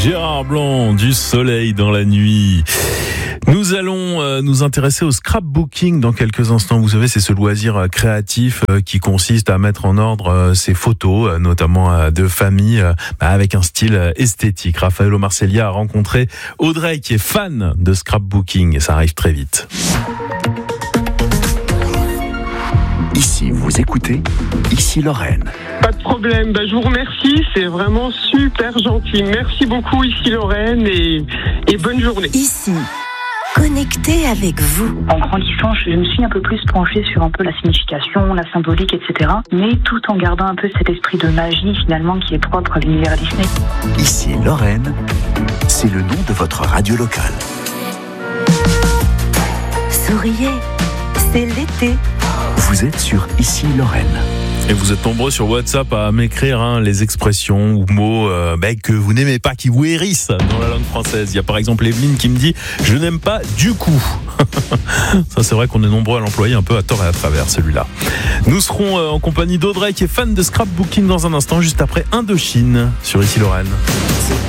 Gérard Blanc, du soleil dans la nuit. Nous allons nous intéresser au scrapbooking dans quelques instants. Vous savez, c'est ce loisir créatif qui consiste à mettre en ordre ses photos, notamment de famille, avec un style esthétique. Raphaël Omarcelia a rencontré Audrey qui est fan de scrapbooking et ça arrive très vite. Ici, vous écoutez, ici Lorraine. Pas de problème, je vous remercie, c'est vraiment super gentil. Merci beaucoup ici Lorraine et bonne journée. Ici, connecté avec vous. En grandissant, je me suis un peu plus penchée sur un peu la signification, la symbolique, etc. Mais tout en gardant un peu cet esprit de magie finalement qui est propre à l'univers Disney. Ici Lorraine, c'est le nom de votre radio locale. Souriez, c'est l'été. Vous êtes sur Ici Lorraine. Et vous êtes nombreux sur WhatsApp à m'écrire les expressions ou mots que vous n'aimez pas, qui vous hérissent dans la langue française. Il y a par exemple Evelyne qui me dit « Je n'aime pas du coup ». Ça, c'est vrai qu'on est nombreux à l'employer un peu à tort et à travers, celui-là. Nous serons en compagnie d'Audrey qui est fan de scrapbooking dans un instant, juste après Indochine sur Ici Lorraine.